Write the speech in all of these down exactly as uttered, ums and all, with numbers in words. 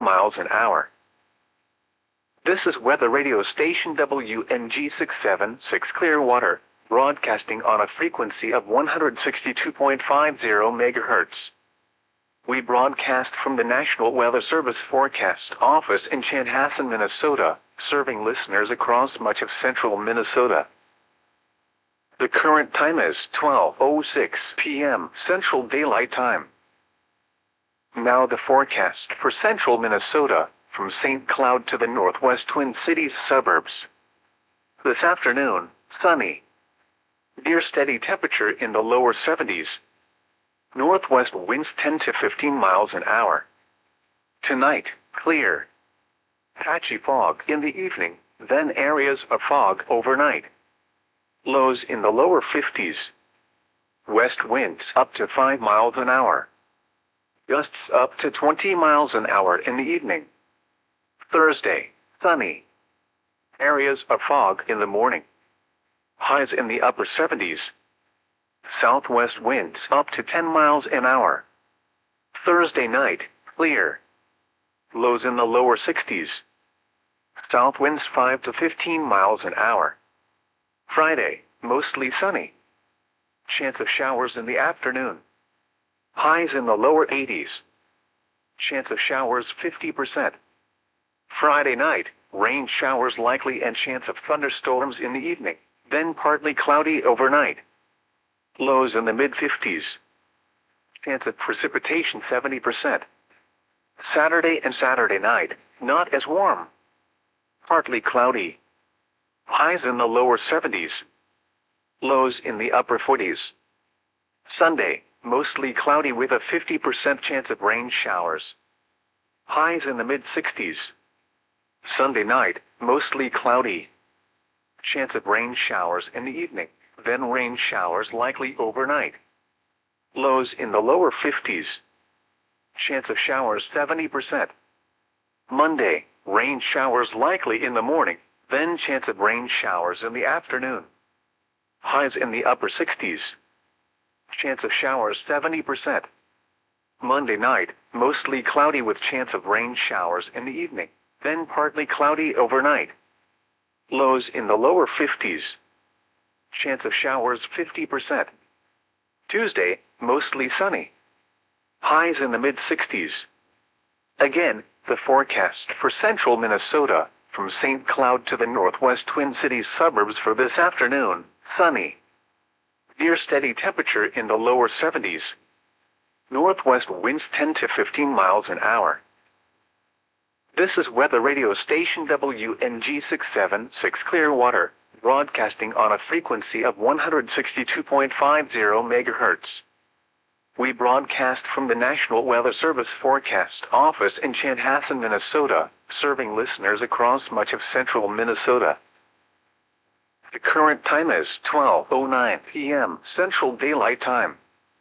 miles an hour. This is weather radio station W N G six seven six Clearwater, broadcasting on a frequency of one hundred sixty-two point five zero megahertz. We broadcast from the National Weather Service Forecast Office in Chanhassen, Minnesota, serving listeners across much of central Minnesota. The current time is twelve oh six p m Central Daylight Time. Now the forecast for central Minnesota, from Saint Cloud to the northwest Twin Cities suburbs. This afternoon, sunny. Near steady temperature in the lower seventies. Northwest winds ten to fifteen miles an hour. Tonight, clear. Patchy fog in the evening, then areas of fog overnight. Lows in the lower fifties. West winds up to five miles an hour. Gusts up to twenty miles an hour in the evening. Thursday, sunny. Areas of fog in the morning. Highs in the upper seventies. Southwest winds up to ten miles an hour. Thursday night, clear. Lows in the lower sixties. South winds five to fifteen miles an hour. Friday, mostly sunny. Chance of showers in the afternoon. Highs in the lower eighties. Chance of showers fifty percent. Friday night, rain showers likely and chance of thunderstorms in the evening, then partly cloudy overnight. Lows in the mid-fifties. Chance of precipitation seventy percent. Saturday and Saturday night, not as warm. Partly cloudy. Highs in the lower seventies. Lows in the upper forties. Sunday, mostly cloudy with a fifty percent chance of rain showers. Highs in the mid-sixties. Sunday night, mostly cloudy. Chance of rain showers in the evening, then rain showers likely overnight. Lows in the lower fifties. Chance of showers seventy percent. Monday, rain showers likely in the morning, then chance of rain showers in the afternoon. Highs in the upper sixties. Chance of showers seventy percent. Monday night, mostly cloudy with chance of rain showers in the evening, then partly cloudy overnight. Lows in the lower fifties. Chance of showers fifty percent. Tuesday, mostly sunny. Highs in the mid-sixties. Again, the forecast for central Minnesota, from Saint Cloud to the northwest Twin Cities suburbs for this afternoon, sunny. Near steady temperature in the lower seventies. Northwest winds ten to fifteen miles an hour. This is weather radio station W N G six seven six Clearwater, broadcasting on a frequency of one hundred sixty-two point five zero megahertz. We broadcast from the National Weather Service Forecast Office in Chanhassen, Minnesota, serving listeners across much of central Minnesota. The current time is twelve oh nine p m Central Daylight Time.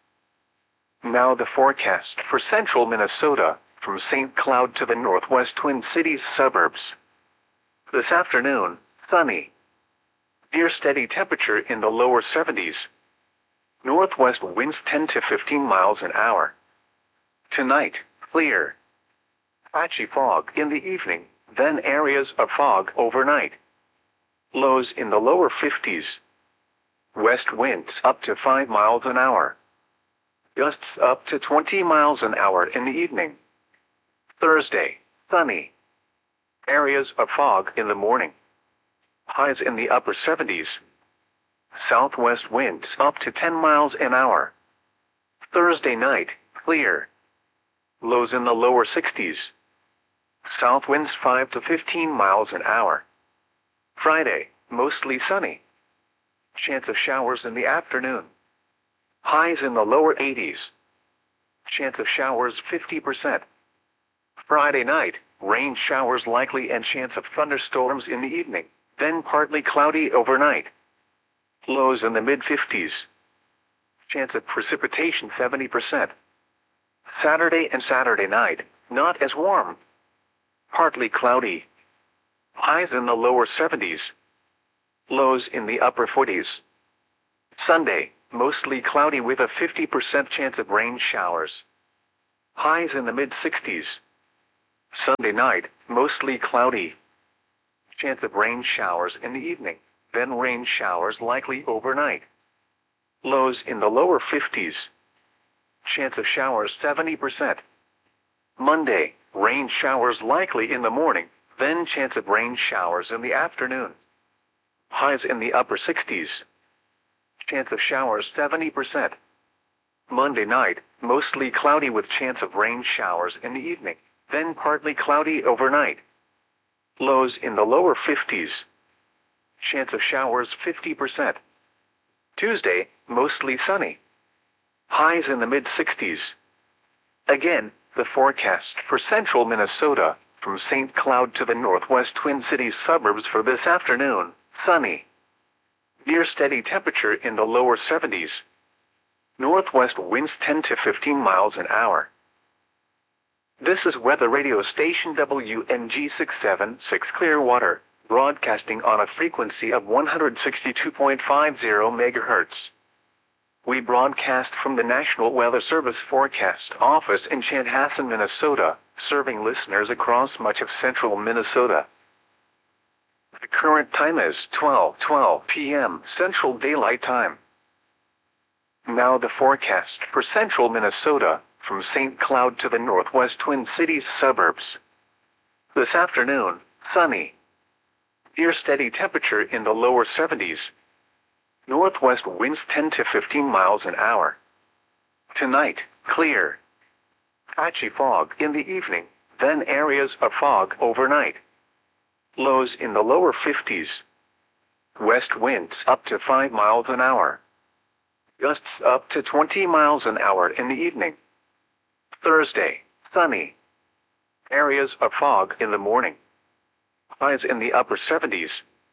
Now the forecast for central Minnesota, from Saint Cloud to the northwest Twin Cities suburbs. This afternoon, sunny. Near steady temperature in the lower seventies. Northwest winds ten to fifteen miles an hour. Tonight, clear. Patchy fog in the evening, then areas of fog overnight. Lows in the lower fifties. West winds up to five miles an hour. Gusts up to twenty miles an hour in the evening. Thursday, sunny. Areas of fog in the morning. Highs in the upper seventies. Southwest winds up to ten miles an hour. Thursday night, clear. Lows in the lower sixties. South winds five to fifteen miles an hour. Friday, mostly sunny. Chance of showers in the afternoon. Highs in the lower eighties. Chance of showers fifty percent. Friday night, rain showers likely and chance of thunderstorms in the evening, then partly cloudy overnight. Lows in the mid-fifties. Chance of precipitation seventy percent. Saturday and Saturday night, not as warm. Partly cloudy. Highs in the lower seventies. Lows in the upper forties. Sunday, mostly cloudy with a fifty percent chance of rain showers. Highs in the mid-sixties. Sunday night, mostly cloudy. Chance of rain showers in the evening, then rain showers likely overnight. Lows in the lower fifties. Chance of showers seventy percent. Monday, rain showers likely in the morning, then chance of rain showers in the afternoon. Highs in the upper sixties. Chance of showers seventy percent. Monday night, mostly cloudy with chance of rain showers in the evening, then partly cloudy overnight. Lows in the lower fifties. Chance of showers fifty percent. Tuesday, mostly sunny. Highs in the mid sixties. Again, the forecast for central Minnesota, from Saint Cloud to the northwest Twin Cities suburbs for this afternoon, sunny. Near steady temperature in the lower seventies. Northwest winds ten to fifteen miles an hour. This is weather radio station W N G six seven six Clearwater, broadcasting on a frequency of one hundred sixty-two point five zero megahertz. We broadcast from the National Weather Service Forecast Office in Chanhassen, Minnesota, serving listeners across much of central Minnesota. The current time is twelve twelve p m Central Daylight Time. Now the forecast for central Minnesota, from Saint Cloud to the northwest Twin Cities suburbs. This afternoon, sunny. Near steady temperature in the lower seventies. Northwest winds ten to fifteen miles an hour. Tonight, clear. Patchy fog in the evening, then areas of fog overnight. Lows in the lower fifties. West winds up to five miles an hour. Gusts up to twenty miles an hour in the evening. Thursday, sunny. Areas of fog in the morning. Highs in the upper seventies.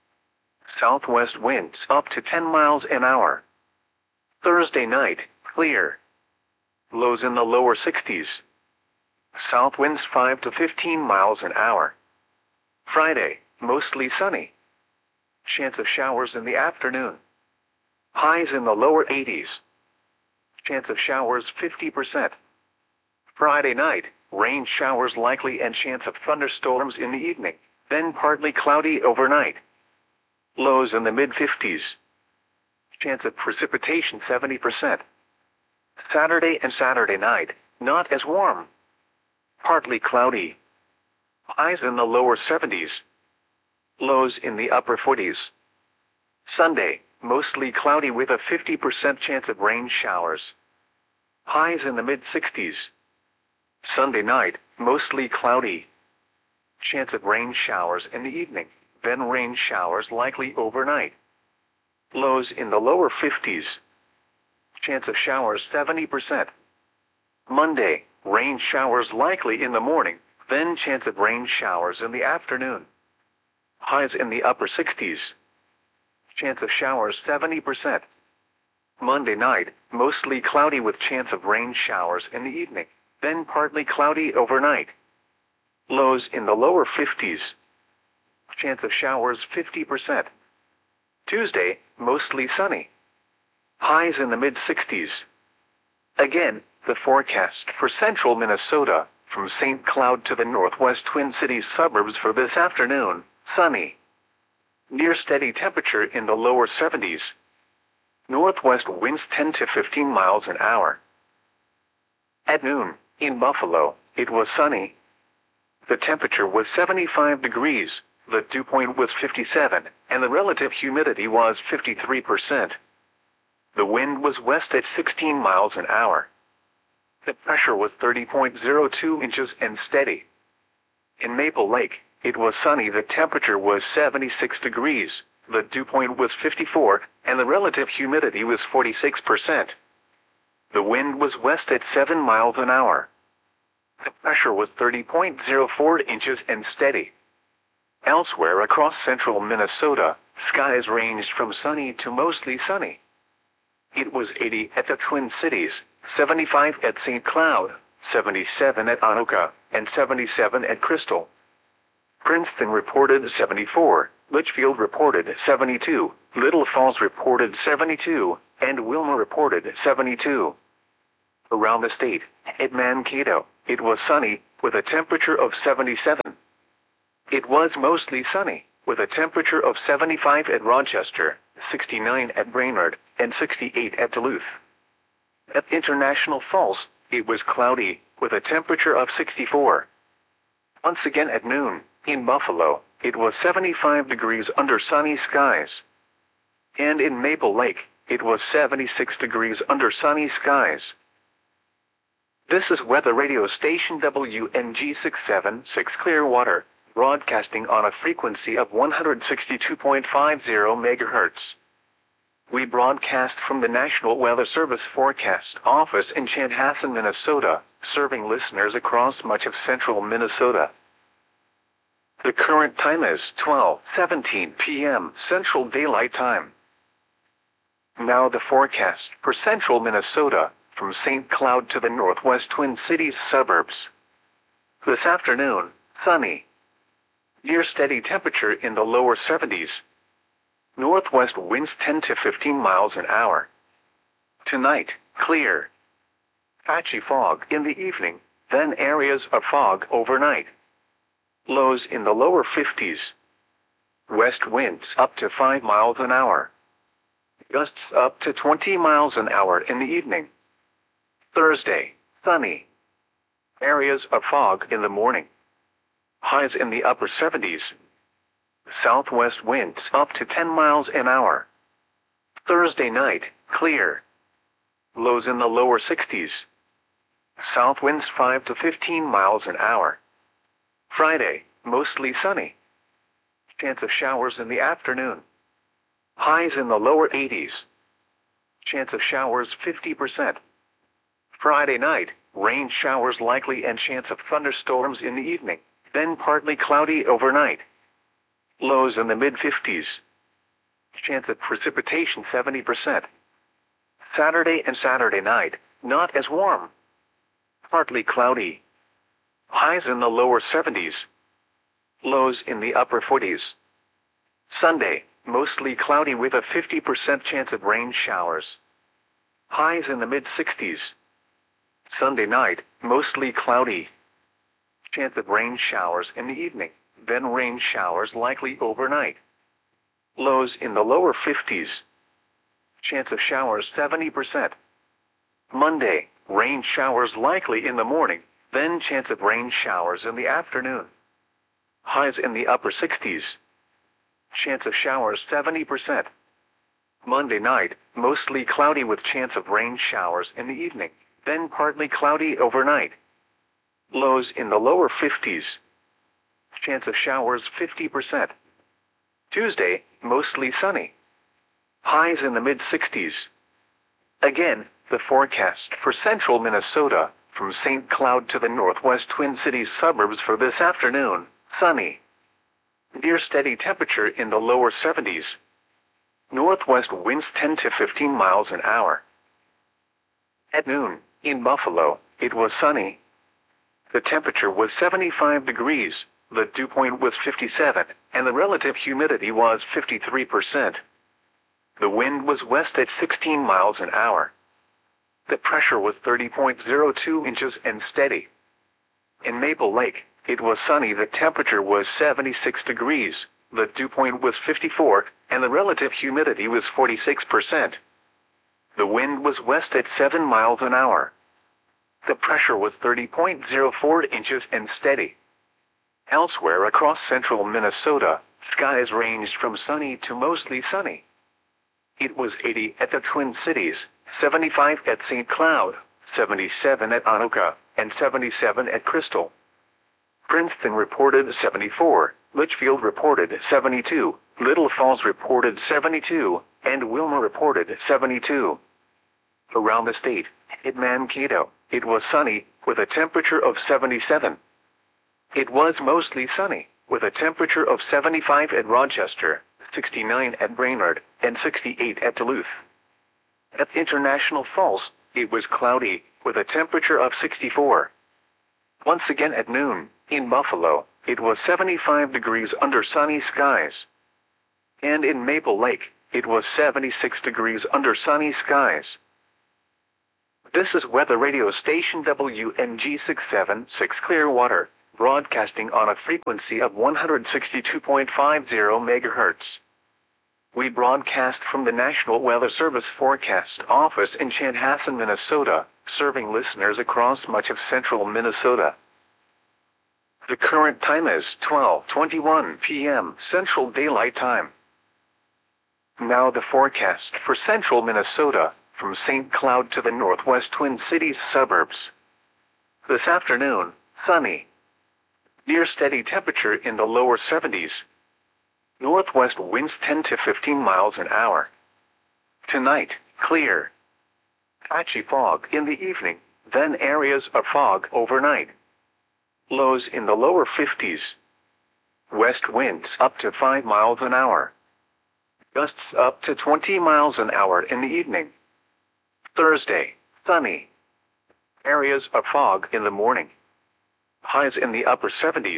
Southwest winds up to ten miles an hour. Thursday night, clear. Lows in the lower sixties. South winds five to fifteen miles an hour. Friday, mostly sunny. Chance of showers in the afternoon. Highs in the lower eighties. Chance of showers fifty percent. Friday night, rain showers likely and chance of thunderstorms in the evening, then partly cloudy overnight. Lows in the mid fifties. Chance of precipitation seventy percent. Saturday and Saturday night, not as warm. Partly cloudy. Highs in the lower seventies. Lows in the upper forties. Sunday, mostly cloudy with a fifty percent chance of rain showers. Highs in the mid sixties. Sunday night, mostly cloudy. Chance of rain showers in the evening, then rain showers likely overnight. Lows in the lower fifties. Chance of showers seventy percent. Monday, rain showers likely in the morning, then chance of rain showers in the afternoon. Highs in the upper sixties. Chance of showers seventy percent. Monday night, mostly cloudy with chance of rain showers in the evening, then partly cloudy overnight. Lows in the lower fifties. Chance of showers fifty percent. Tuesday, mostly sunny. Highs in the mid sixties. Again, the forecast for central Minnesota, from Saint Cloud to the northwest Twin Cities suburbs for this afternoon, sunny. Near steady temperature in the lower seventies. Northwest winds ten to fifteen miles an hour. At noon, in Buffalo, it was sunny. The temperature was seventy-five degrees, the dew point was fifty-seven, and the relative humidity was fifty-three percent. The wind was west at sixteen miles an hour. The pressure was thirty point zero two inches and steady. In Maple Lake, it was sunny. The temperature was seventy-six degrees, the dew point was fifty-four, and the relative humidity was forty-six percent. The wind was west at seven miles an hour. The pressure was thirty point zero four inches and steady. Elsewhere across central Minnesota, skies ranged from sunny to mostly sunny. It was eighty at the Twin Cities, seventy-five at Saint Cloud, seventy-seven at Anoka, and seventy-seven at Crystal. Princeton reported seventy-four, Litchfield reported seventy-two, Little Falls reported seventy-two, and Wilma reported seventy-two. Around the state, at Mankato, it was sunny, with a temperature of seventy-seven. It was mostly sunny, with a temperature of seventy-five at Rochester, sixty-nine at Brainerd, and sixty-eight at Duluth. At International Falls, it was cloudy, with a temperature of sixty-four. Once again at noon, in Buffalo, it was seventy-five degrees under sunny skies. And in Maple Lake, it was seventy-six degrees under sunny skies. This is weather radio station W N G six seven six Clearwater, broadcasting on a frequency of one hundred sixty-two point five zero megahertz. We broadcast from the National Weather Service Forecast Office in Chanhassen, Minnesota, serving listeners across much of central Minnesota. The current time is twelve seventeen p m Central Daylight Time. Now the forecast for central Minnesota, from Saint Cloud to the northwest Twin Cities suburbs. This afternoon, sunny. Near steady temperature in the lower seventies. Northwest winds ten to fifteen miles an hour. Tonight, clear. Patchy fog in the evening, then areas of fog overnight. Lows in the lower fifties. West winds up to five miles an hour. Gusts up to twenty miles an hour in the evening. Thursday, sunny. Areas of fog in the morning. Highs in the upper seventies. Southwest winds up to ten miles an hour. Thursday night, clear. Lows in the lower sixties. South winds five to fifteen miles an hour. Friday, mostly sunny. Chance of showers in the afternoon. Highs in the lower eighties. Chance of showers fifty percent. Friday night, rain showers likely and chance of thunderstorms in the evening, then partly cloudy overnight. Lows in the mid-fifties. Chance of precipitation seventy percent. Saturday and Saturday night, not as warm. Partly cloudy. Highs in the lower seventies. Lows in the upper forties. Sunday, mostly cloudy with a fifty percent chance of rain showers. Highs in the mid-sixties. Sunday night, mostly cloudy. Chance of rain showers in the evening, then rain showers likely overnight. Lows in the lower fifties. Chance of showers seventy percent. Monday, rain showers likely in the morning, then chance of rain showers in the afternoon. Highs in the upper sixties. Chance of showers seventy percent. Monday night, mostly cloudy with chance of rain showers in the evening, then partly cloudy overnight. Lows in the lower fifties. Chance of showers fifty percent. Tuesday, mostly sunny. Highs in the mid-sixties. Again, the forecast for central Minnesota, from Saint Cloud to the northwest Twin Cities suburbs for this afternoon, sunny. Near steady temperature in the lower seventies. Northwest winds ten to fifteen miles an hour. At noon, in Buffalo, it was sunny. The temperature was seventy-five degrees, the dew point was fifty-seven, and the relative humidity was fifty-three percent. The wind was west at sixteen miles an hour. The pressure was thirty point zero two inches and steady. In Maple Lake, it was sunny. The temperature was seventy-six degrees, the dew point was fifty-four, and the relative humidity was forty-six percent. The wind was west at seven miles an hour. The pressure was thirty point zero four inches and steady. Elsewhere across central Minnesota, skies ranged from sunny to mostly sunny. It was eighty at the Twin Cities, seventy-five at Saint Cloud, seventy-seven at Anoka, and seventy-seven at Crystal. Princeton reported seventy-four, Litchfield reported seventy-two, Little Falls reported seventy-two, and Wilmer reported seventy-two. Around the state, at Mankato, it was sunny, with a temperature of seventy-seven. It was mostly sunny, with a temperature of seventy-five at Rochester, sixty-nine at Brainerd, and sixty-eight at Duluth. At International Falls, it was cloudy, with a temperature of sixty-four. Once again at noon, in Buffalo, it was seventy-five degrees under sunny skies. And in Maple Lake, it was seventy-six degrees under sunny skies. This is weather radio station W N G six seven six Clearwater, broadcasting on a frequency of one hundred sixty-two point five zero megahertz. We broadcast from the National Weather Service Forecast Office in Chanhassen, Minnesota, serving listeners across much of central Minnesota. The current time is twelve twenty-one p m Central Daylight Time. Now the forecast for central Minnesota, from Saint Cloud to the northwest Twin Cities suburbs. This afternoon, sunny. Near steady temperature in the lower seventies. Northwest winds ten to fifteen miles an hour. Tonight, clear. Patchy fog in the evening, then areas of fog overnight. Lows in the lower fifties. West winds up to five miles an hour. Gusts up to twenty miles an hour in the evening. Thursday, sunny. Areas of fog in the morning. Highs in the upper seventies.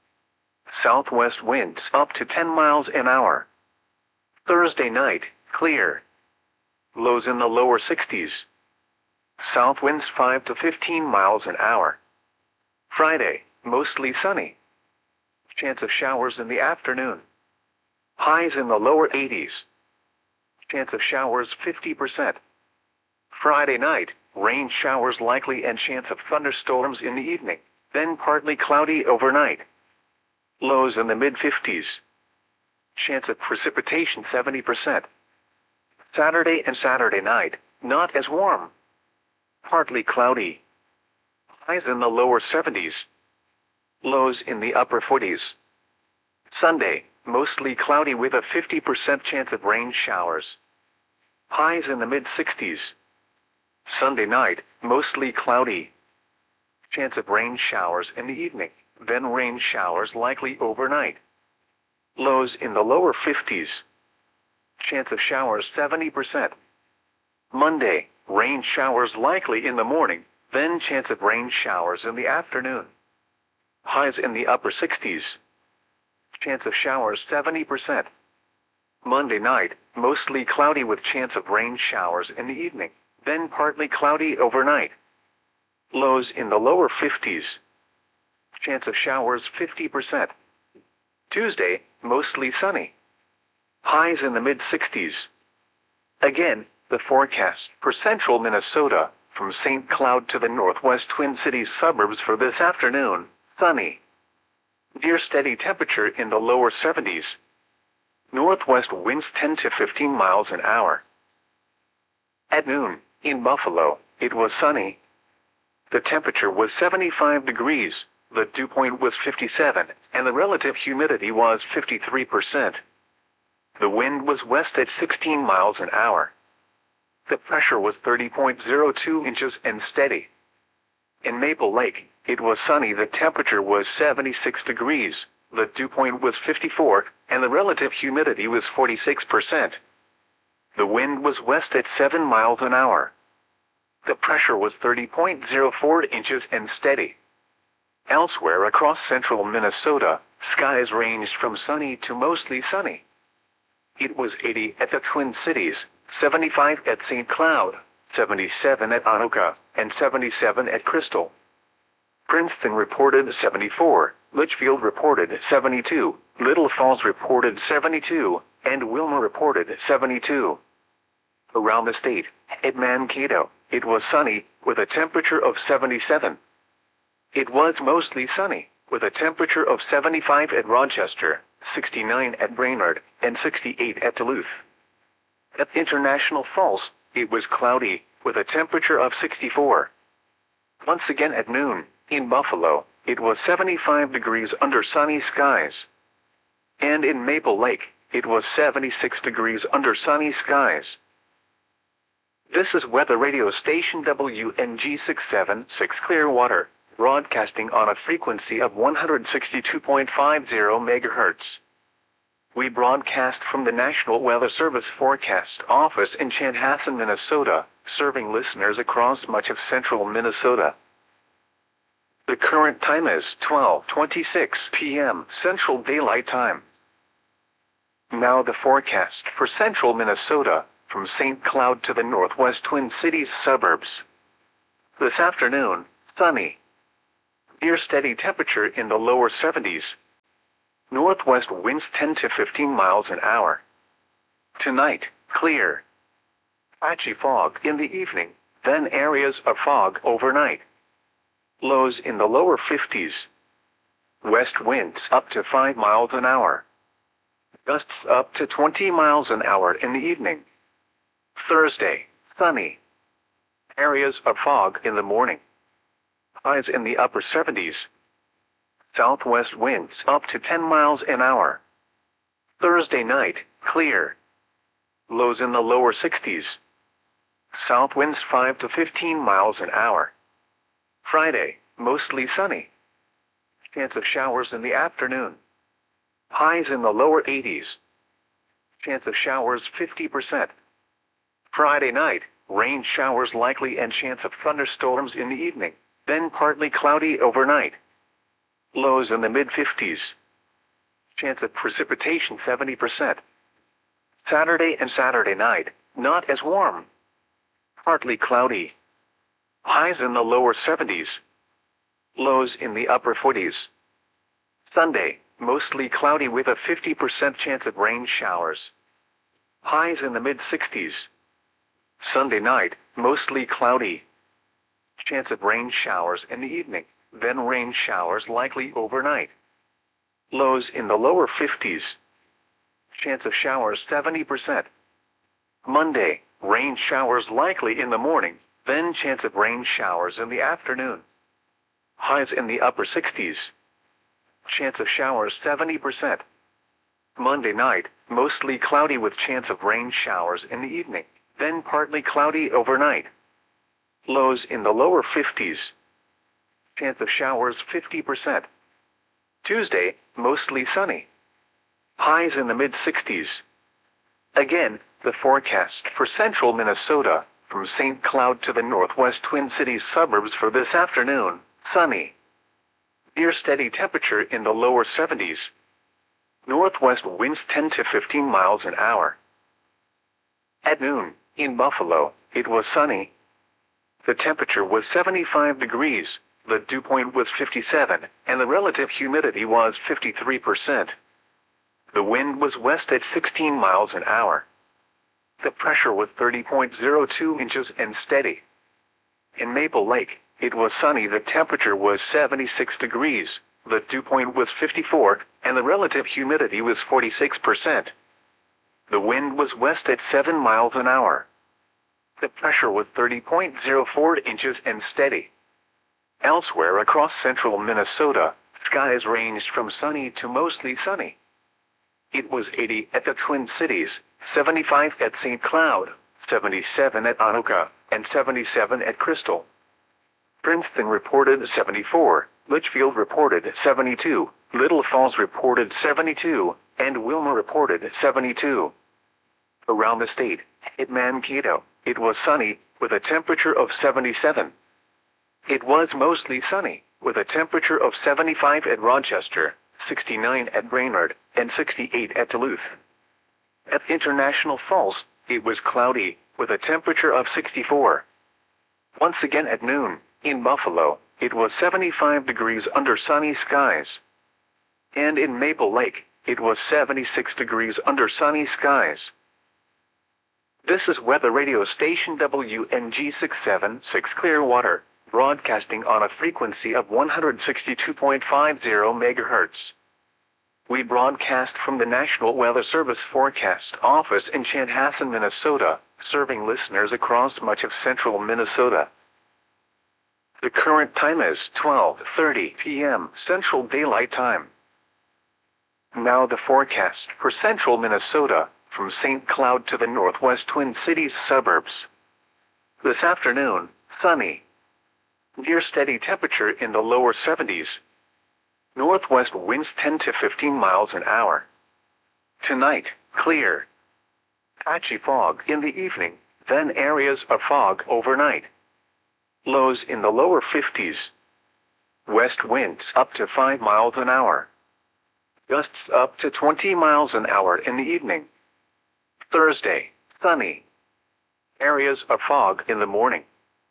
Southwest winds up to ten miles an hour. Thursday night, clear. Lows in the lower sixties. South winds five to fifteen miles an hour. Friday, mostly sunny. Chance of showers in the afternoon. Highs in the lower eighties. Chance of showers fifty percent. Friday night, rain showers likely and chance of thunderstorms in the evening, then partly cloudy overnight. Lows in the mid fifties. Chance of precipitation seventy percent. Saturday and Saturday night, not as warm. Partly cloudy. Highs in the lower seventies. Lows in the upper forties. Sunday, mostly cloudy with a fifty percent chance of rain showers. Highs in the mid sixties. Sunday night, mostly cloudy. Chance of rain showers in the evening, then rain showers likely overnight. Lows in the lower fifties. Chance of showers seventy percent. Monday, rain showers likely in the morning, then chance of rain showers in the afternoon. Highs in the upper sixties. Chance of showers seventy percent. Monday night, mostly cloudy with chance of rain showers in the evening, then partly cloudy overnight. Lows in the lower fifties. Chance of showers fifty percent. Tuesday, mostly sunny. Highs in the mid sixties. Again, the forecast for central Minnesota, from Saint Cloud to the northwest Twin Cities suburbs for this afternoon, sunny. Near steady temperature in the lower seventies. Northwest winds ten to fifteen miles an hour. At noon, in Buffalo, it was sunny. The temperature was seventy-five degrees, the dew point was fifty-seven, and the relative humidity was fifty-three percent. The wind was west at sixteen miles an hour. The pressure was thirty point zero two inches and steady. In Maple Lake, it was sunny. The temperature was seventy-six degrees, the dew point was fifty-four, and the relative humidity was forty-six percent. The wind was west at seven miles an hour. The pressure was thirty point zero four inches and steady. Elsewhere across central Minnesota, skies ranged from sunny to mostly sunny. It was eighty at the Twin Cities, seventy-five at Saint Cloud, seventy-seven at Anoka, and seventy-seven at Crystal. Princeton reported seventy-four, Litchfield reported seventy-two, Little Falls reported seventy-two, and Wilmer reported seventy-two. Around the state, at Mankato, it was sunny, with a temperature of seventy-seven. It was mostly sunny, with a temperature of seventy-five at Rochester, sixty-nine at Brainerd, and sixty-eight at Duluth. At International Falls, it was cloudy, with a temperature of sixty-four. Once again at noon, in Buffalo, it was seventy-five degrees under sunny skies. And in Maple Lake, it was seventy-six degrees under sunny skies. This is weather radio station W N G six seven six Clearwater, broadcasting on a frequency of one hundred sixty-two point five zero megahertz. We broadcast from the National Weather Service Forecast Office in Chanhassen, Minnesota, serving listeners across much of central Minnesota. The current time is twelve twenty-six p m Central Daylight Time. Now the forecast for central Minnesota, from Saint Cloud to the northwest Twin Cities suburbs. This afternoon, sunny. Near steady temperature in the lower seventies. Northwest winds ten to fifteen miles an hour. Tonight, clear. Patchy fog in the evening, then areas of fog overnight. Lows in the lower fifties. West winds up to five miles an hour. Gusts up to twenty miles an hour in the evening. Thursday, sunny. Areas of fog in the morning. Highs in the upper seventies. Southwest winds up to ten miles an hour. Thursday night, clear. Lows in the lower sixties. South winds five to fifteen miles an hour. Friday, mostly sunny. Chance of showers in the afternoon. Highs in the lower eighties. Chance of showers fifty percent. Friday night, rain showers likely and chance of thunderstorms in the evening, then partly cloudy overnight. Lows in the mid fifties. Chance of precipitation seventy percent. Saturday and Saturday night, not as warm. Partly cloudy. Highs in the lower seventies. Lows in the upper forties. Sunday, mostly cloudy with a fifty percent chance of rain showers. Highs in the mid sixties. Sunday night, mostly cloudy. Chance of rain showers in the evening, then rain showers likely overnight. Lows in the lower fifties. Chance of showers seventy percent. Monday, rain showers likely in the morning, then chance of rain showers in the afternoon. Highs in the upper sixties. Chance of showers seventy percent. Monday night, mostly cloudy with chance of rain showers in the evening, then partly cloudy overnight. Lows in the lower fifties. Chance of showers fifty percent. Tuesday, mostly sunny. Highs in the mid sixties. Again, the forecast for central Minnesota, from Saint Cloud to the northwest Twin Cities suburbs for this afternoon, sunny. Near steady temperature in the lower seventies. Northwest winds ten to fifteen miles an hour. At noon, in Buffalo, it was sunny. The temperature was seventy-five degrees, the dew point was fifty-seven, and the relative humidity was fifty-three percent. The wind was west at sixteen miles an hour. The pressure was thirty point zero two inches and steady. In Maple Lake, it was sunny. The temperature was seventy-six degrees, the dew point was fifty-four, and the relative humidity was forty-six percent. The wind was west at seven miles an hour. The pressure was thirty point zero four inches and steady. Elsewhere across central Minnesota, skies ranged from sunny to mostly sunny. It was eighty at the Twin Cities, seventy-five at Saint Cloud, seventy-seven at Anoka, and seventy-seven at Crystal. Princeton reported seventy-four, Litchfield reported seventy-two, Little Falls reported seventy-two, and Wilmer reported seventy-two. Around the state, at Mankato, it was sunny, with a temperature of seventy-seven. It was mostly sunny, with a temperature of seventy-five at Rochester, sixty-nine at Brainerd, and sixty-eight at Duluth. At International Falls, it was cloudy, with a temperature of sixty-four. Once again at noon, in Buffalo, it was seventy-five degrees under sunny skies. And in Maple Lake, it was seventy-six degrees under sunny skies. This is weather radio station W N G six seven six Clearwater, broadcasting on a frequency of one hundred sixty-two point five zero megahertz. We broadcast from the National Weather Service Forecast Office in Chanhassen, Minnesota, serving listeners across much of central Minnesota. The current time is twelve thirty p m Central Daylight Time. Now the forecast for central Minnesota, from Saint Cloud to the northwest Twin Cities suburbs. This afternoon, sunny. Near steady temperature in the lower seventies. Northwest winds ten to fifteen miles an hour. Tonight, clear. Patchy fog in the evening, then areas of fog overnight. Lows in the lower fifties. West winds up to five miles an hour. Gusts up to twenty miles an hour in the evening. Thursday, sunny. Areas of fog in the morning.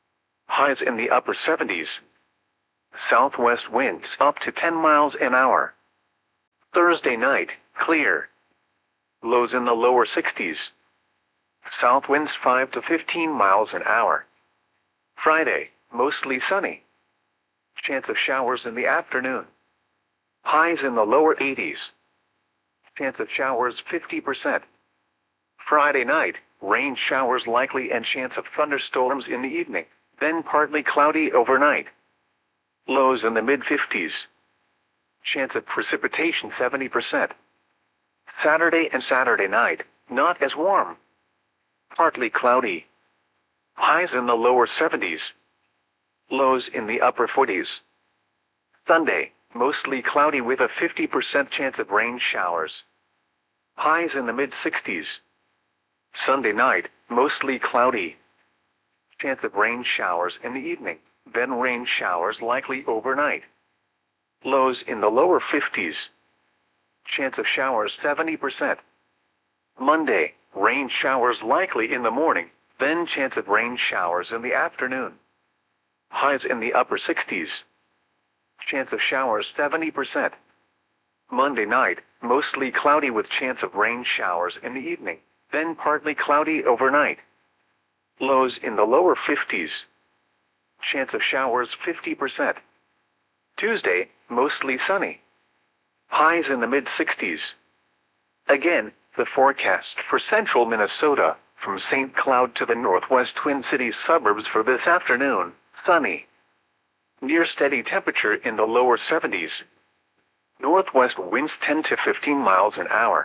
Highs in the upper seventies. Southwest winds up to ten miles an hour. Thursday night, clear. Lows in the lower sixties. South winds five to fifteen miles an hour. Friday, mostly sunny. Chance of showers in the afternoon. Highs in the lower eighties. Chance of showers fifty percent. Friday night, rain showers likely and chance of thunderstorms in the evening, then partly cloudy overnight. Lows in the mid-fifties. Chance of precipitation seventy percent. Saturday and Saturday night, not as warm. Partly cloudy. Highs in the lower seventies. Lows in the upper forties. Sunday, mostly cloudy with a fifty percent chance of rain showers. Highs in the mid-sixties. Sunday night, mostly cloudy. Chance of rain showers in the evening, then rain showers likely overnight. Lows in the lower fifties. Chance of showers seventy percent. Monday, rain showers likely in the morning, then chance of rain showers in the afternoon. Highs in the upper sixties. Chance of showers seventy percent. Monday night, mostly cloudy with chance of rain showers in the evening, then partly cloudy overnight. Lows in the lower fifties. Chance of showers fifty percent. Tuesday, mostly sunny. Highs in the mid-sixties. Again, the forecast for central Minnesota, from Saint Cloud to the northwest Twin Cities suburbs for this afternoon, sunny. Near steady temperature in the lower seventies. Northwest winds ten to fifteen miles an hour.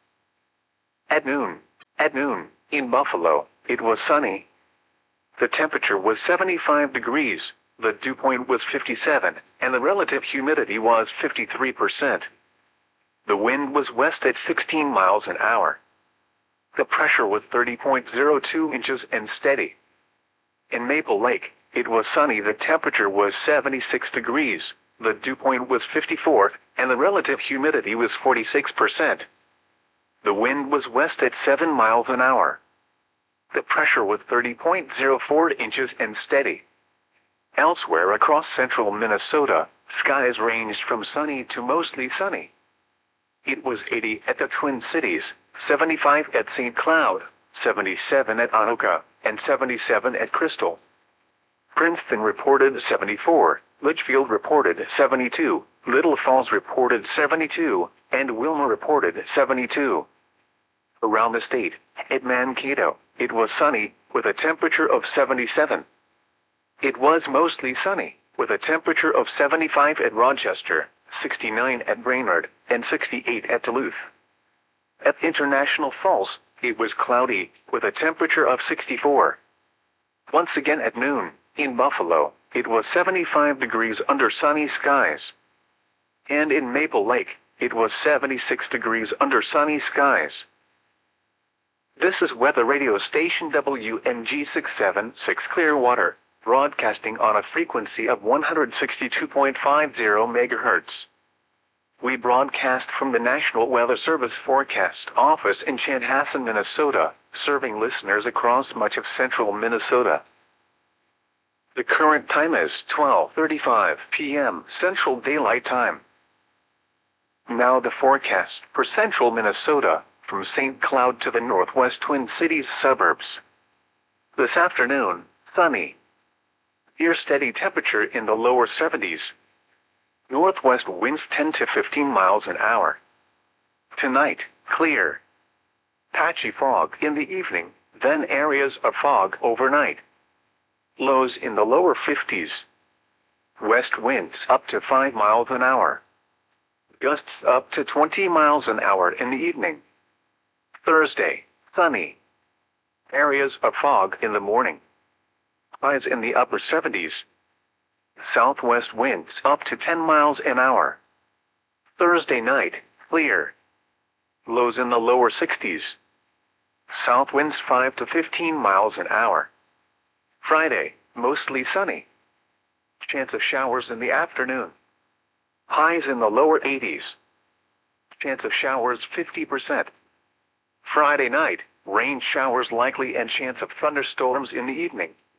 At noon, at noon, in Buffalo, it was sunny. The temperature was seventy-five degrees, the dew point was fifty-seven, and the relative humidity was fifty-three percent. The wind was west at sixteen miles an hour. The pressure was thirty point zero two inches and steady. In Maple Lake, it was sunny. The temperature was seventy-six degrees, the dew point was fifty-four, and the relative humidity was forty-six percent. The wind was west at seven miles an hour. The pressure was thirty point zero four inches and steady. Elsewhere across central Minnesota, skies ranged from sunny to mostly sunny. It was eighty at the Twin Cities, seventy-five at Saint Cloud, seventy-seven at Anoka, and seventy-seven at Crystal. Princeton reported seventy-four, Litchfield reported seventy-two, Little Falls reported seventy-two, and Wilmer reported seventy-two. Around the state, at Mankato, it was sunny, with a temperature of seventy-seven. It was mostly sunny, with a temperature of seventy-five at Rochester, sixty-nine at Brainerd, and sixty-eight at Duluth. At International Falls, it was cloudy, with a temperature of sixty-four. Once again at noon, in Buffalo, it was seventy-five degrees under sunny skies. And in Maple Lake, it was seventy-six degrees under sunny skies. This is weather radio station W M G six seven six Clearwater, broadcasting on a frequency of one hundred sixty-two point five zero megahertz. We broadcast from the National Weather Service Forecast Office in Chanhassen, Minnesota, serving listeners across much of central Minnesota. The current time is twelve thirty-five p m Central Daylight Time. Now the forecast for central Minnesota, from Saint Cloud to the northwest Twin Cities suburbs. This afternoon, sunny. Near steady temperature in the lower seventies. Northwest winds ten to fifteen miles an hour. Tonight, clear. Patchy fog in the evening, then areas of fog overnight. Lows in the lower fifties. West winds up to five miles an hour. Gusts up to twenty miles an hour in the evening. Thursday, sunny. Areas of fog in the morning. Highs in the upper seventies. Southwest winds up to ten miles an hour. Thursday night, clear. Lows in the lower sixties. South winds five to fifteen miles an hour. Friday, mostly sunny. Chance of showers in the afternoon. Highs in the lower eighties. Chance of showers fifty percent. Friday night, rain showers likely and chance of thunderstorms in the evening,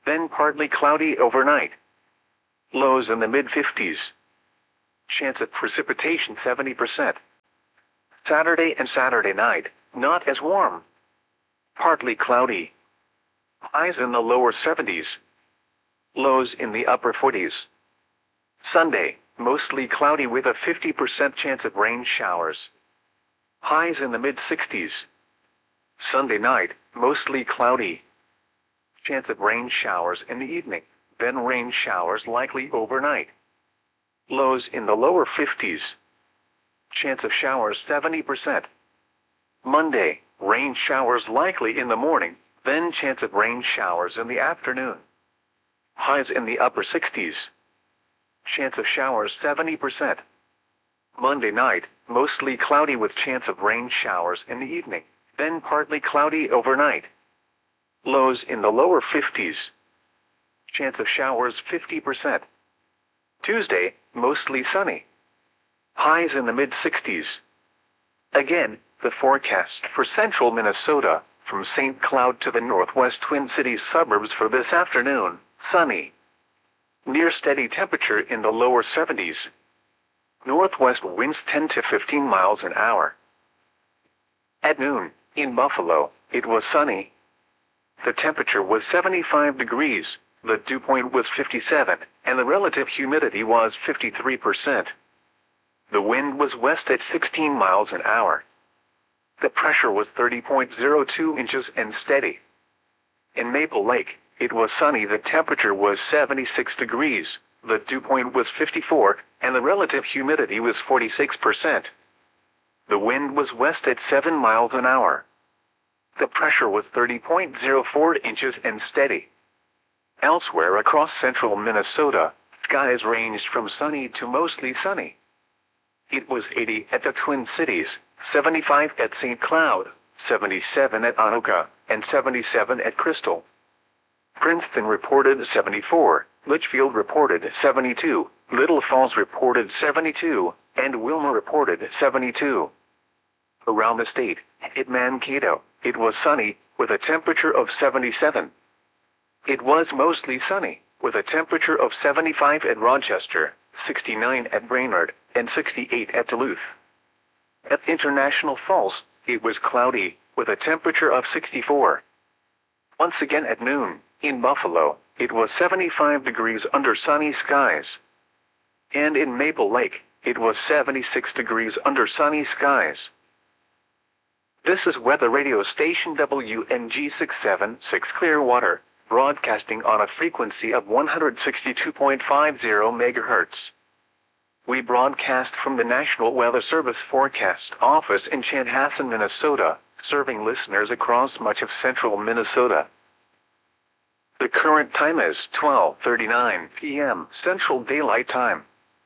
then partly cloudy overnight. Lows in the mid fifties. Chance of precipitation seventy percent. Saturday and Saturday night, not as warm. Partly cloudy. Highs in the lower seventies. Lows in the upper forties. Sunday, mostly cloudy with a fifty percent chance of rain showers. Highs in the mid sixties. Sunday night, mostly cloudy. Chance of rain showers in the evening, then rain showers likely overnight. Lows in the lower fifties. Chance of showers seventy percent. Monday, rain showers likely in the morning, then chance of rain showers in the afternoon. Highs in the upper sixties. Chance of showers seventy percent. Monday night, mostly cloudy with chance of rain showers in the evening, then partly cloudy overnight. Lows in the lower fifties. Chance of showers fifty percent. Tuesday, mostly sunny. Highs in the mid sixties. Again, the forecast for central Minnesota, from Saint Cloud to the northwest Twin Cities suburbs for this afternoon, sunny. Near steady temperature in the lower seventies. Northwest winds ten to fifteen miles an hour. At noon, in Buffalo, it was sunny. The temperature was seventy-five degrees, the dew point was fifty-seven, and the relative humidity was fifty-three percent. The wind was west at sixteen miles an hour. The pressure was thirty point zero two inches and steady. In Maple Lake, it was sunny. The temperature was seventy-six degrees, the dew point was fifty-four, and the relative humidity was forty-six percent. The wind was west at seven miles an hour. The pressure was thirty point zero four inches and steady. Elsewhere across central Minnesota, skies ranged from sunny to mostly sunny. It was eighty at the Twin Cities, seventy-five at Saint Cloud, seventy-seven at Anoka, and seventy-seven at Crystal. Princeton reported seventy-four, Litchfield reported seventy-two, Little Falls reported seventy-two, and Wilmer reported seventy-two. Around the state, at Mankato, it was sunny, with a temperature of seventy-seven. It was mostly sunny, with a temperature of seventy-five at Rochester, sixty-nine at Brainerd, and sixty-eight at Duluth. At International Falls, it was cloudy, with a temperature of sixty-four. Once again at noon, in Buffalo, it was seventy-five degrees under sunny skies. And in Maple Lake, it was seventy-six degrees under sunny skies. This is weather radio station W N G six seven six Clearwater, broadcasting on a frequency of one hundred sixty-two point five zero megahertz. We broadcast from the National Weather Service Forecast Office in Chanhassen, Minnesota, serving listeners across much of central Minnesota. The current time is twelve thirty-nine p m Central Daylight Time.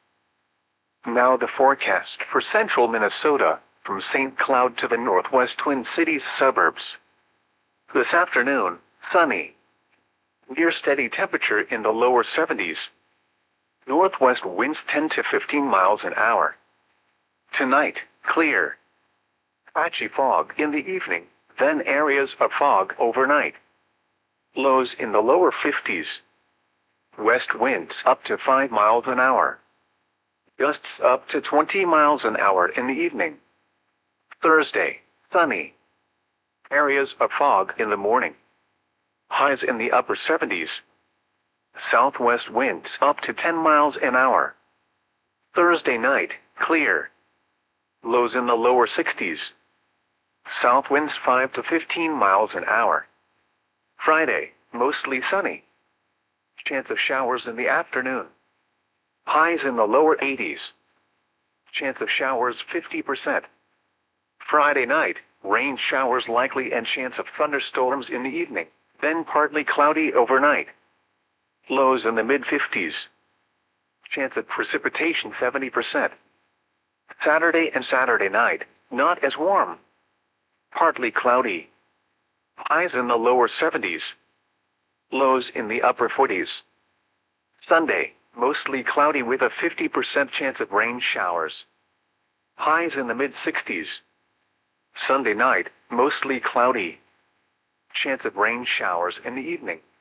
Now the forecast for central Minnesota, from Saint Cloud to the northwest Twin Cities suburbs. This afternoon, sunny. Near steady temperature in the lower seventies. Northwest winds ten to fifteen miles an hour. Tonight, clear. Patchy fog in the evening, then areas of fog overnight. Lows in the lower fifties. West winds up to five miles an hour. Gusts up to twenty miles an hour in the evening. Thursday, sunny. Areas of fog in the morning. Highs in the upper seventies. Southwest winds up to ten miles an hour. Thursday night, clear. Lows in the lower sixties. South winds five to fifteen miles an hour. Friday, mostly sunny. Chance of showers in the afternoon. Highs in the lower eighties. Chance of showers fifty percent. Friday night, rain showers likely and chance of thunderstorms in the evening, then partly cloudy overnight. Lows in the mid fifties. Chance of precipitation seventy percent. Saturday and Saturday night, not as warm. Partly cloudy. Highs in the lower seventies. Lows in the upper forties. Sunday, mostly cloudy with a fifty percent chance of rain showers. Highs in the mid sixties. Sunday night, mostly cloudy. Chance of rain showers in the evening,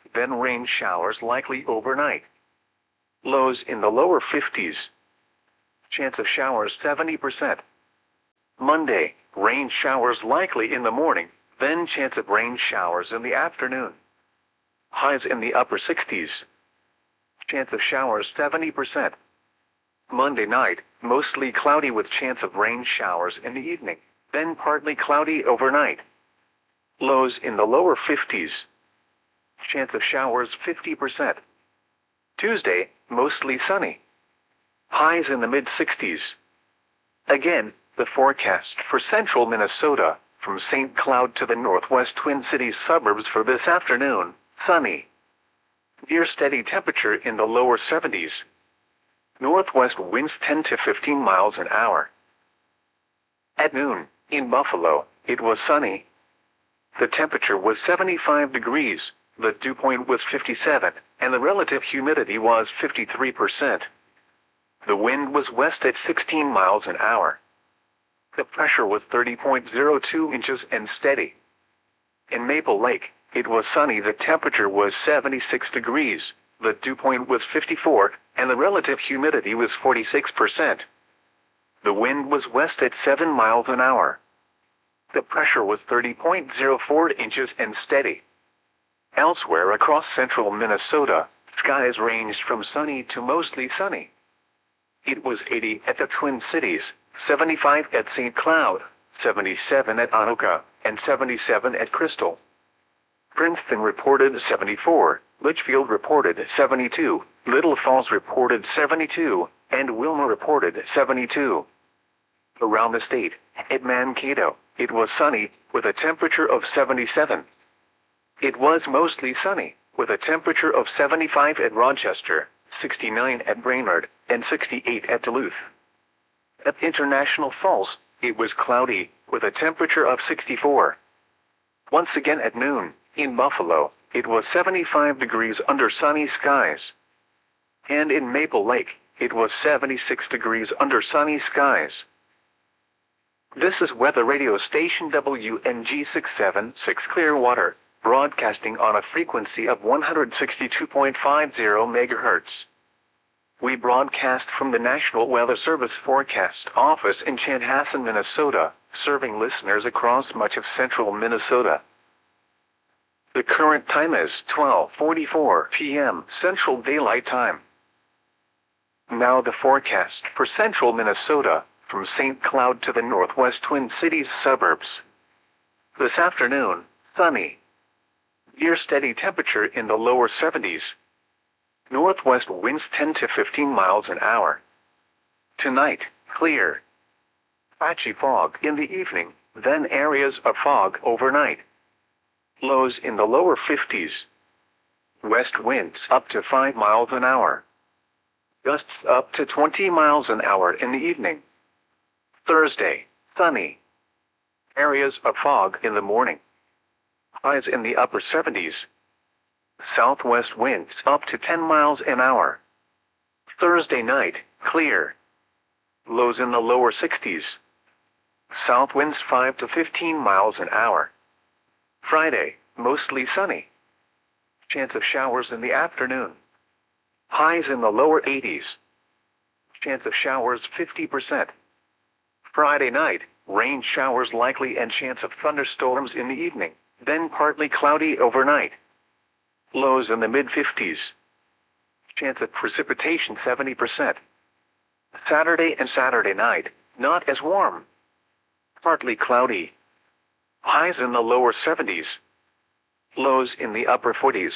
then rain showers likely overnight. Lows in the lower fifties. Chance of showers seventy percent. Monday, rain showers likely in the morning, then chance of rain showers in the afternoon. Highs in the upper sixties. Chance of showers seventy percent. Monday night, mostly cloudy with chance of rain showers in the evening, then partly cloudy overnight. Lows in the lower fifties. Chance of showers fifty percent. Tuesday, mostly sunny. Highs in the mid sixties. Again, the forecast for central Minnesota, from Saint Cloud to the northwest Twin Cities suburbs for this afternoon, sunny. Near steady temperature in the lower seventies. Northwest winds ten to fifteen miles an hour. At noon, in Buffalo, it was sunny. The temperature was seventy-five degrees, the dew point was fifty-seven, and the relative humidity was fifty-three percent. The wind was west at sixteen miles an hour. The pressure was thirty point zero two inches and steady. In Maple Lake, it was sunny. The temperature was seventy-six degrees, the dew point was fifty-four, and the relative humidity was forty-six percent. The wind was west at seven miles an hour. The pressure was thirty point zero four inches and steady. Elsewhere across central Minnesota, skies ranged from sunny to mostly sunny. It was eighty at the Twin Cities, seventy-five at Saint Cloud, seventy-seven at Anoka, and seventy-seven at Crystal. Princeton reported seventy-four, Litchfield reported seventy-two, Little Falls reported seventy-two, and Wilmer reported seventy-two. Around the state, at Mankato, it was sunny, with a temperature of seventy-seven. It was mostly sunny, with a temperature of seventy-five at Rochester, sixty-nine at Brainerd, and sixty-eight at Duluth. At International Falls, it was cloudy, with a temperature of sixty-four. Once again at noon, in Buffalo, it was seventy-five degrees under sunny skies. And in Maple Lake, it was seventy-six degrees under sunny skies. This is weather radio station W N G six seven six Clearwater, broadcasting on a frequency of one hundred sixty-two point five zero megahertz. We broadcast from the National Weather Service Forecast Office in Chanhassen, Minnesota, serving listeners across much of central Minnesota. The current time is twelve forty-four p m Central Daylight Time. Now the forecast for central Minnesota, from Saint Cloud to the northwest Twin Cities suburbs. This afternoon, sunny. Near steady temperature in the lower seventies. Northwest winds ten to fifteen miles an hour. Tonight, clear. Patchy fog in the evening, then areas of fog overnight. Lows in the lower fifties. West winds up to five miles an hour. Gusts up to twenty miles an hour in the evening. Thursday, sunny. Areas of fog in the morning. Highs in the upper seventies. Southwest winds up to ten miles an hour. Thursday night, clear. Lows in the lower sixties. South winds five to fifteen miles an hour. Friday, mostly sunny. Chance of showers in the afternoon. Highs in the lower eighties. Chance of showers fifty percent. Friday night, rain showers likely and chance of thunderstorms in the evening, then partly cloudy overnight. Lows in the mid fifties. Chance of precipitation seventy percent. Saturday and Saturday night, not as warm. Partly cloudy. Highs in the lower seventies. Lows in the upper forties.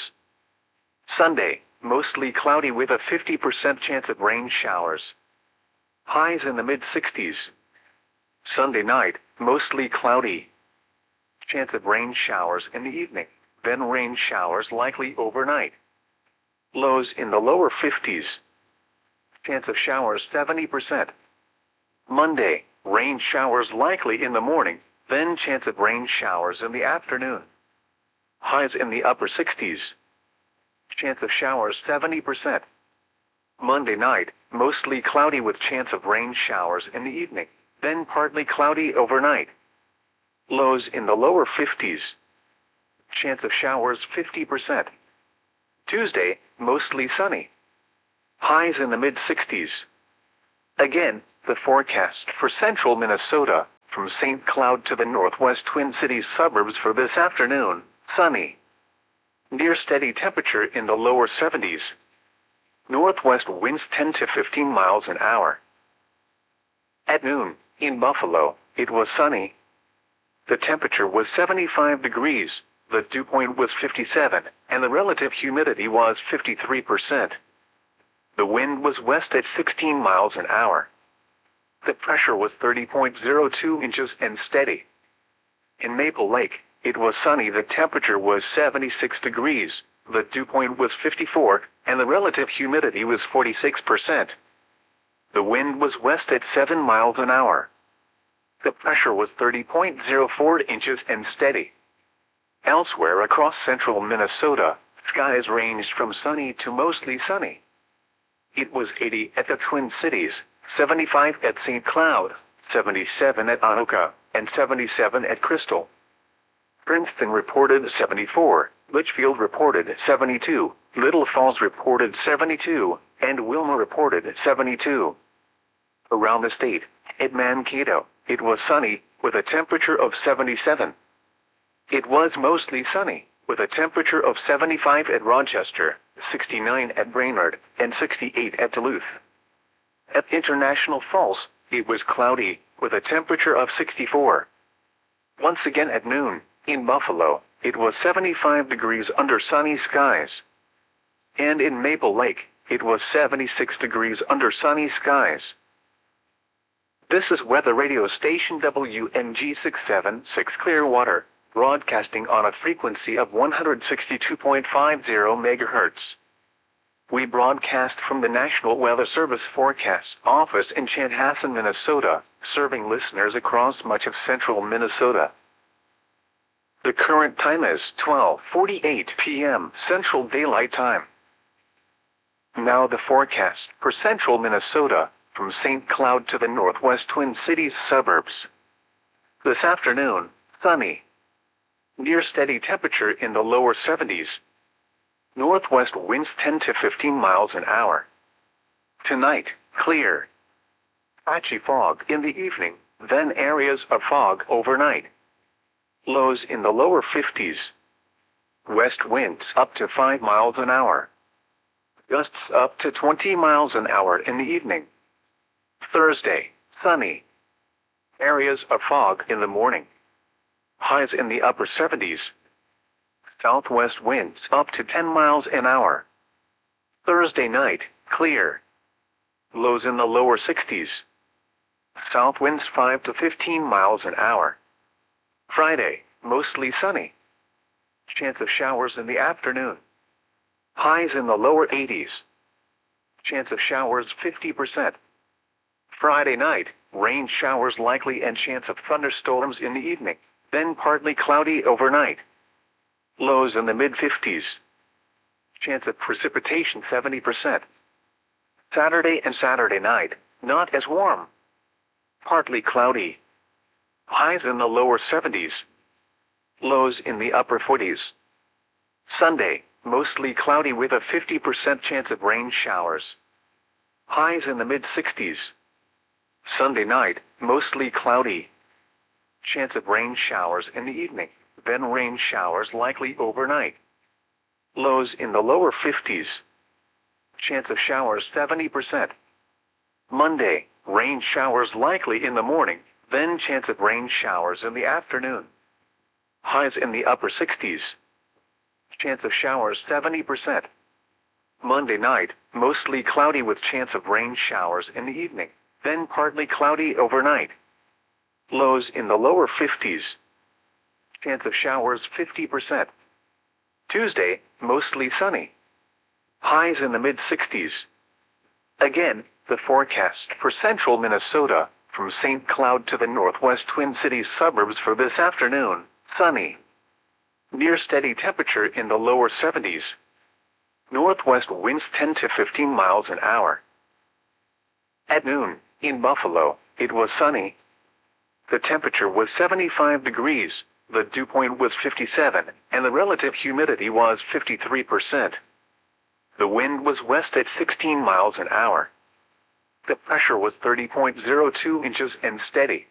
Sunday, mostly cloudy with a fifty percent chance of rain showers. Highs in the mid sixties. Sunday night, mostly cloudy. Chance of rain showers in the evening, then rain showers likely overnight. Lows in the lower fifties. Chance of showers seventy percent. Monday, rain showers likely in the morning, then chance of rain showers in the afternoon. Highs in the upper sixties. Chance of showers seventy percent. Monday night, mostly cloudy with chance of rain showers in the evening, then partly cloudy overnight. Lows in the lower fifties. Chance of showers fifty percent. Tuesday, mostly sunny. Highs in the mid sixties. Again, the forecast for central Minnesota, from Saint Cloud to the northwest Twin Cities suburbs for this afternoon, sunny. Near steady temperature in the lower seventies. Northwest winds ten to fifteen miles an hour. At noon, in Buffalo, it was sunny. The temperature was seventy-five degrees, the dew point was fifty-seven, and the relative humidity was fifty-three percent. The wind was west at sixteen miles an hour. The pressure was thirty point zero two inches and steady. In Maple Lake, it was sunny. The temperature was seventy-six degrees, the dew point was fifty-four, and the relative humidity was forty-six percent. The wind was west at seven miles an hour. The pressure was thirty point zero four inches and steady. Elsewhere across central Minnesota, skies ranged from sunny to mostly sunny. It was eighty at the Twin Cities, seventy-five at Saint Cloud, seventy-seven at Anoka, and seventy-seven at Crystal. Princeton reported seventy-four, Litchfield reported seventy-two, Little Falls reported seventy-two, and Wilmer reported seventy-two. Around the state, at Mankato, it was sunny, with a temperature of seventy-seven. It was mostly sunny, with a temperature of seventy-five at Rochester, sixty-nine at Brainerd, and sixty-eight at Duluth. At International Falls, it was cloudy, with a temperature of sixty-four. Once again at noon, in Buffalo, it was seventy-five degrees under sunny skies. And in Maple Lake, it was seventy-six degrees under sunny skies. This is weather radio station W N G six seven six Clearwater, broadcasting on a frequency of one hundred sixty-two point five zero megahertz. We broadcast from the National Weather Service Forecast Office in Chanhassen, Minnesota, serving listeners across much of central Minnesota. The current time is twelve forty-eight p m Central Daylight Time. Now the forecast for central Minnesota, from Saint Cloud to the northwest Twin Cities suburbs. This afternoon, sunny. Near steady temperature in the lower seventies. Northwest winds ten to fifteen miles an hour. Tonight, clear. Patchy fog in the evening, then areas of fog overnight. Lows in the lower fifties. West winds up to five miles an hour. Gusts up to twenty miles an hour in the evening. Thursday, sunny. Areas of fog in the morning. Highs in the upper seventies. Southwest winds up to ten miles an hour. Thursday night, clear. Lows in the lower sixties. South winds five to fifteen miles an hour. Friday, mostly sunny. Chance of showers in the afternoon. Highs in the lower eighties. Chance of showers fifty percent. Friday night, rain showers likely and chance of thunderstorms in the evening, then partly cloudy overnight. Lows in the mid fifties. Chance of precipitation seventy percent. Saturday and Saturday night, not as warm. Partly cloudy. Highs in the lower seventies. Lows in the upper forties. Sunday, mostly cloudy with a fifty percent chance of rain showers. Highs in the mid sixties. Sunday night, mostly cloudy. Chance of rain showers in the evening, then rain showers likely overnight. Lows in the lower fifties. Chance of showers seventy percent. Monday, rain showers likely in the morning, then chance of rain showers in the afternoon. Highs in the upper sixties. Chance of showers seventy percent. Monday night, mostly cloudy with chance of rain showers in the evening, then partly cloudy overnight. Lows in the lower fifties. Chance of showers fifty percent. Tuesday, mostly sunny. Highs in the mid sixties. Again, the forecast for central Minnesota, from Saint Cloud to the northwest Twin Cities suburbs for this afternoon, sunny. Near steady temperature in the lower seventies. Northwest winds ten to fifteen miles an hour. At noon, in Buffalo, it was sunny. The temperature was seventy-five degrees, the dew point was fifty-seven, and the relative humidity was fifty-three percent. The wind was west at sixteen miles an hour. The pressure was thirty point zero two inches and steady.